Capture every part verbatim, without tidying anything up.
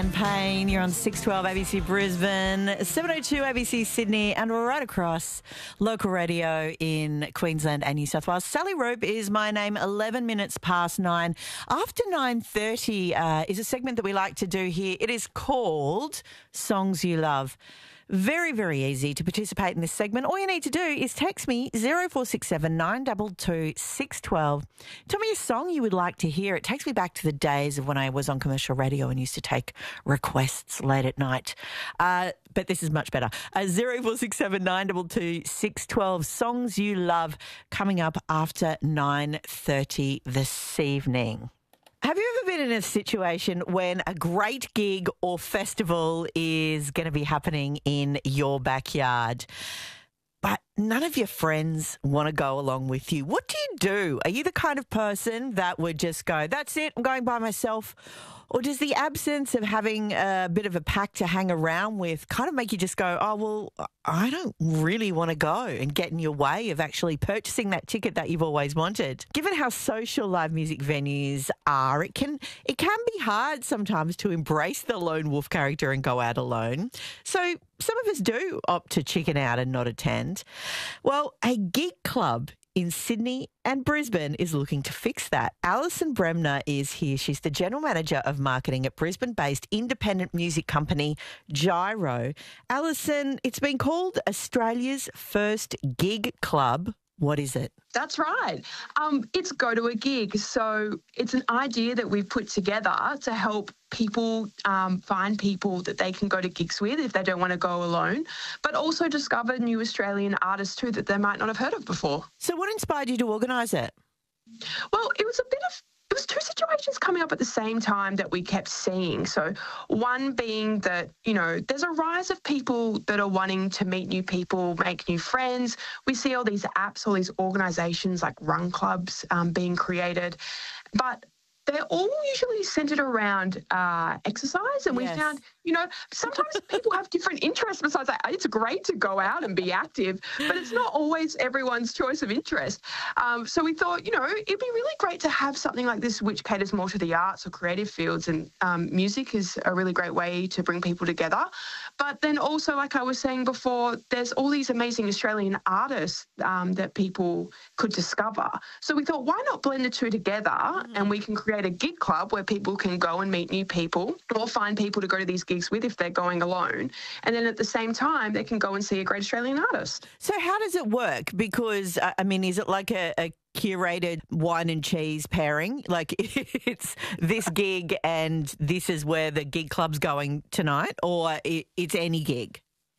Champagne. You're on six twelve A B C Brisbane, seven oh two A B C Sydney, and we're right across local radio in Queensland and New South Wales. Sally Rope is my name, eleven minutes past nine. After nine thirty uh, is a segment that we like to do here. It is called Songs You Love. Very, very easy to participate in this segment. All you need to do is text me zero four six seven nine two two six one two. Tell me a song you would like to hear. It takes me back to the days of when I was on commercial radio and used to take requests late at night. Uh, but this is much better. Uh, zero four six seven nine two two six one two. Songs you love coming up after nine thirty this evening. Have you ever been in a situation when a great gig or festival is going to be happening in your backyard, but none of your friends want to go along with you? What do you do? Are you the kind of person that would just go, that's it, I'm going by myself? Or does the absence of having a bit of a pack to hang around with kind of make you just go, oh, well, I don't really want to go, and get in your way of actually purchasing that ticket that you've always wanted? Given how social live music venues are, it can it can be hard sometimes to embrace the lone wolf character and go out alone. So some of us do opt to chicken out and not attend. Well, a gig club in Sydney and Brisbane is looking to fix that. Alison Bremner is here. She's the General Manager of Marketing at Brisbane-based independent music company Gyro. Alison, it's been called Australia's first gig club. What is it? That's right. Um, it's Go to a Gig. So it's an idea that we've put together to help people um, find people that they can go to gigs with if they don't want to go alone, but also discover new Australian artists too that they might not have heard of before. So what inspired you to organise it? Well, it was a bit of It was two situations coming up at the same time that we kept seeing. So one being that, you know, there's a rise of people that are wanting to meet new people, make new friends. We see all these apps, all these organisations like run clubs um, being created. But they're all usually centred around uh, exercise. And we Yes. found, you know, sometimes people have different interests besides that. It's great to go out and be active, but it's not always everyone's choice of interest. Um, so we thought, you know, it'd be really great to have something like this which caters more to the arts or creative fields. And um, music is a really great way to bring people together. But then also, like I was saying before, there's all these amazing Australian artists um, that people could discover. So we thought, why not blend the two together mm. and we can create a gig club where people can go and meet new people or find people to go to these gigs with if they're going alone. And then at the same time, they can go and see a great Australian artist. So how does it work? Because, uh, I mean, is it like a, a curated wine and cheese pairing? Like it's this gig and this is where the gig club's going tonight, or it, it's any gig?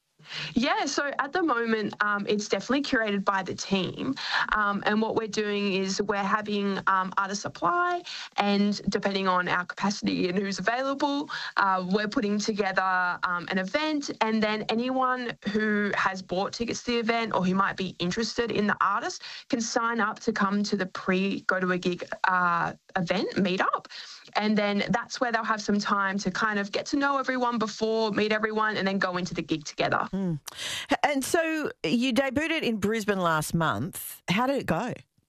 Yeah, so at the moment, um, it's definitely curated by the team. Um, and what we're doing is we're having um, artist supply, and depending on our capacity and who's available, uh, we're putting together um, an event. And then anyone who has bought tickets to the event or who might be interested in the artist can sign up to come to the pre-Go to a Gig uh, event, meetup. And then that's where they'll have some time to kind of get to know everyone before, meet everyone, and then go into the gig together. Mm. And so you debuted it in Brisbane last month. How did it go?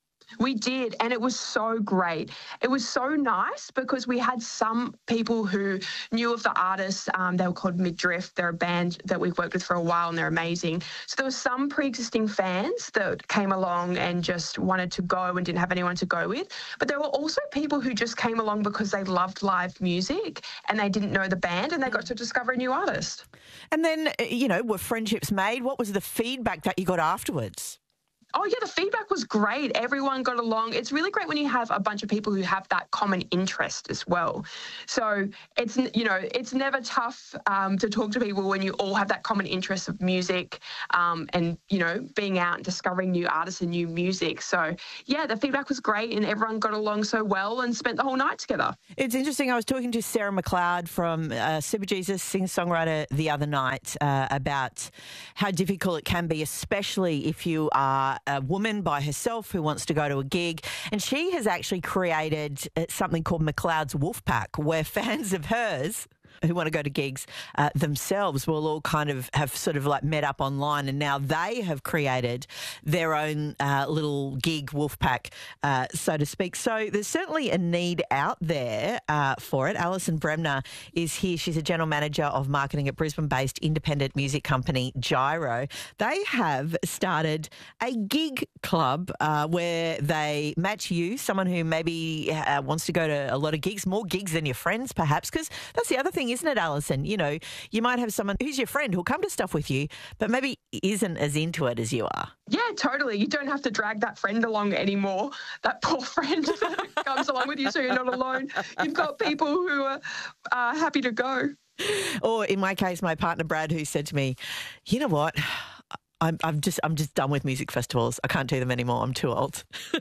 We did, and it was so great. It was so nice because we had some people who knew of the artists. Um, they were called Midriff. They're a band that we've worked with for a while, and they're amazing. So there were some pre-existing fans that came along and just wanted to go and didn't have anyone to go with. But there were also people who just came along because they loved live music and they didn't know the band, and they got to discover a new artist. And then, you know, were friendships made? What was the feedback that you got afterwards? Oh, yeah, the feedback was great. Everyone got along. It's really great when you have a bunch of people who have that common interest as well. So it's, you know, it's never tough um, to talk to people when you all have that common interest of music um, and, you know, being out and discovering new artists and new music. So, yeah, the feedback was great and everyone got along so well and spent the whole night together. It's interesting. I was talking to Sarah McLeod from uh, Super Jesus, singer-songwriter, the other night uh, about how difficult it can be, especially if you are a woman by herself who wants to go to a gig. And she has actually created something called McLeod's Wolf Pack, where fans of hers who want to go to gigs uh, themselves will all kind of have sort of like met up online, and now they have created their own uh, little gig wolf pack, uh, so to speak. So there's certainly a need out there uh, for it. Alison Bremner is here. She's a general manager of marketing at Brisbane-based independent music company Gyro. They have started a gig club uh, where they match you, someone who maybe uh, wants to go to a lot of gigs, more gigs than your friends perhaps, because that's the other thing, isn't it, Alison? You know, you might have someone who's your friend who'll come to stuff with you, but maybe isn't as into it as you are. Yeah, totally. You don't have to drag that friend along anymore, that poor friend that comes along with you, so you're not alone. You've got people who are uh, happy to go. Or in my case, my partner Brad, who said to me, you know what, I'm, I'm just I'm just done with music festivals. I can't do them anymore. I'm too old.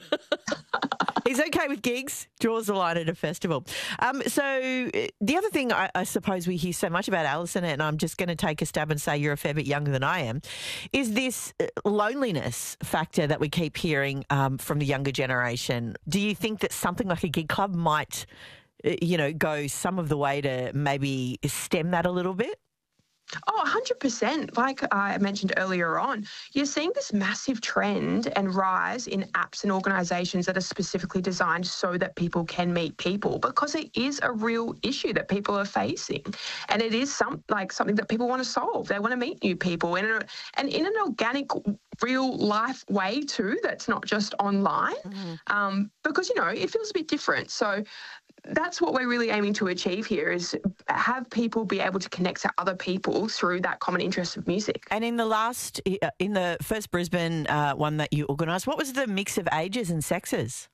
He's okay with gigs, draws the line at a festival. Um, so the other thing I, I suppose we hear so much about, Alison, and I'm just going to take a stab and say you're a fair bit younger than I am, is this loneliness factor that we keep hearing um, from the younger generation. Do you think that something like a gig club might, you know, go some of the way to maybe stem that a little bit? Oh, one hundred percent. Like I mentioned earlier on, you're seeing this massive trend and rise in apps and organisations that are specifically designed so that people can meet people, because it is a real issue that people are facing, and it is some like something that people want to solve. They want to meet new people, and and in an organic, real life way too. That's not just online, mm-hmm. um, because you know it feels a bit different. So that's what we're really aiming to achieve here, is have people be able to connect to other people through that common interest of music. And in the last, in the first Brisbane uh, one that you organised, what was the mix of ages and sexes?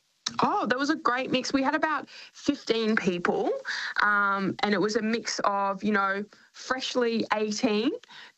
Oh, that was a great mix. We had about fifteen people, um, and it was a mix of, you know, freshly eighteen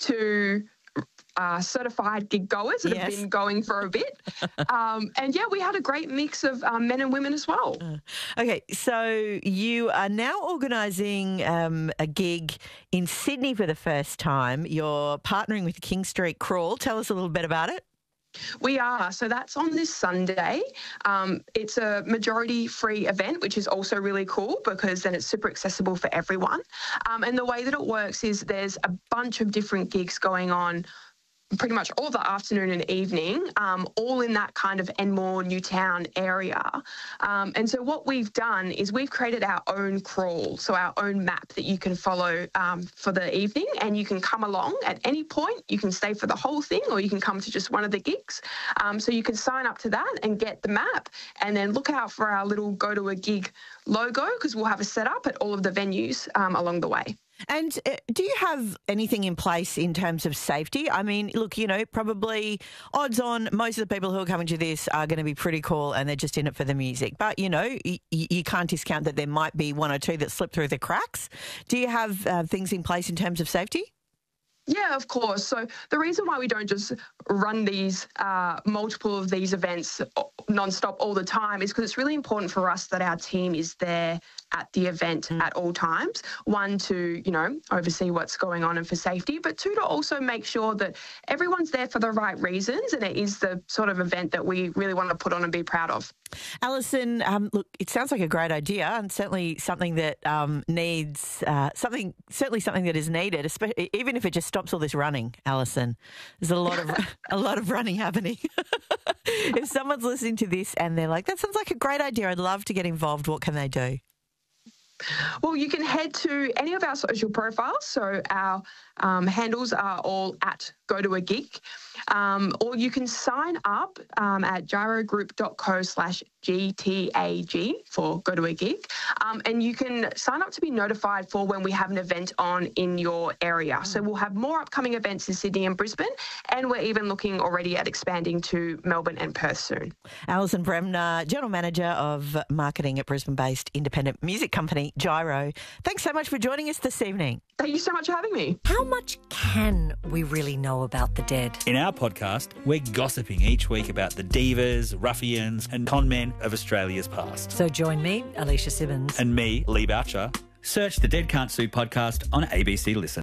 to Uh, certified gig goers that yes. have been going for a bit. Um, and, yeah, we had a great mix of um, men and women as well. Uh, okay, so you are now organising um, a gig in Sydney for the first time. You're partnering with the King Street Crawl. Tell us a little bit about it. We are. So that's on this Sunday. Um, it's a majority free event, which is also really cool because then it's super accessible for everyone. Um, and the way that it works is there's a bunch of different gigs going on pretty much all the afternoon and evening, um, all in that kind of Enmore, Newtown area. Um, and so what we've done is we've created our own crawl, so our own map that you can follow um, for the evening, and you can come along at any point. You can stay for the whole thing, or you can come to just one of the gigs. Um, so you can sign up to that and get the map, and then look out for our little Go to a Gig logo, because we'll have a setup at all of the venues um, along the way. And uh, do you have anything in place in terms of safety? I mean, look, you know, probably odds on most of the people who are coming to this are going to be pretty cool and they're just in it for the music. But, you know, y- you can't discount that there might be one or two that slip through the cracks. Do you have uh, things in place in terms of safety? Yeah, of course. So the reason why we don't just run these uh, multiple of these events nonstop all the time is because it's really important for us that our team is there at the event mm. at all times. One, to, you know, oversee what's going on and for safety, but two, to also make sure that everyone's there for the right reasons and it is the sort of event that we really want to put on and be proud of. Alison, um, look, it sounds like a great idea and certainly something that um, needs uh, something, certainly something that is needed, especially even if it just stops all this running. Alison, there's a lot of a lot of running happening. If someone's listening to this and they're like, "That sounds like a great idea. I'd love to get involved," what can they do? Well, you can head to any of our social profiles. So our um, handles are all at Go to a Gig, um, or you can sign up um, at gyrogroup.co slash GTAG for Go to a Gig, um, and you can sign up to be notified for when we have an event on in your area. So we'll have more upcoming events in Sydney and Brisbane, and we're even looking already at expanding to Melbourne and Perth soon. Alison Bremner, General Manager of Marketing at Brisbane-based independent music company Gyro. Thanks so much for joining us this evening. Thank you so much for having me. How much can we really know about the dead? In our podcast, we're gossiping each week about the divas, ruffians and con men of Australia's past. So join me, Alicia Simmons. And me, Lee Boucher. Search the Dead Can't Sue podcast on A B C Listen.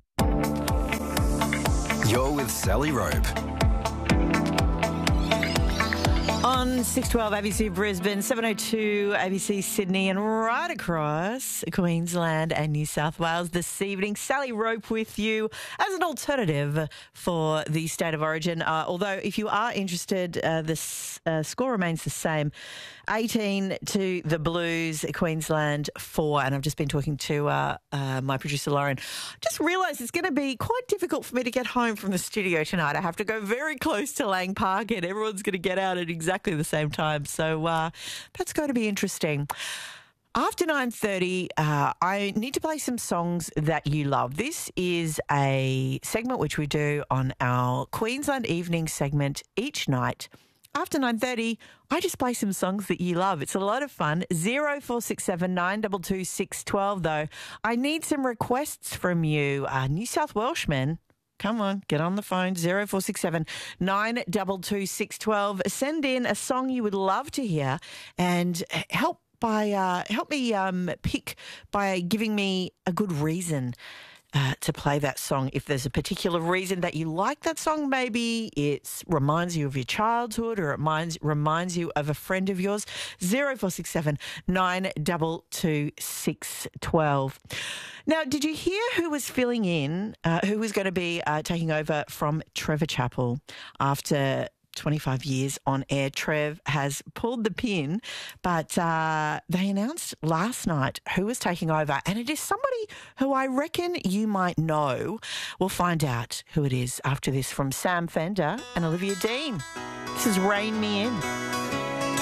You're with Sally Rope. On on six twelve A B C Brisbane, seven oh two A B C Sydney, and right across Queensland and New South Wales this evening. Sally Rope with you as an alternative for the State of Origin. Uh, although, if you are interested, uh, the uh, score remains the same. eighteen to the Blues, Queensland four. And I've just been talking to uh, uh, my producer, Lauren. Just realised it's going to be quite difficult for me to get home from the studio tonight. I have to go very close to Lang Park and everyone's going to get out at exactly the same time. So uh, that's going to be interesting. After nine thirty, uh, I need to play some songs that you love. This is a segment which we do on our Queensland Evening segment each night. After nine thirty, I just play some songs that you love. It's a lot of fun. zero four six seven nine two two six one two, though. I need some requests from you. Uh, New South Welshmen, come on, get on the phone. zero four six seven nine two two six one two. Send in a song you would love to hear and help by uh, help me um, pick by giving me a good reason Uh, to play that song. If there's a particular reason that you like that song, maybe it reminds you of your childhood or it reminds, reminds you of a friend of yours, zero four six seven nine two two six one two. Now, did you hear who was filling in, uh, who was going to be uh, taking over from Trevor Chappell after twenty-five years on air? Trev has pulled the pin, but uh, they announced last night who was taking over, and it is somebody who I reckon you might know. We'll find out who it is after this from Sam Fender and Olivia Dean. This is Rein Me In.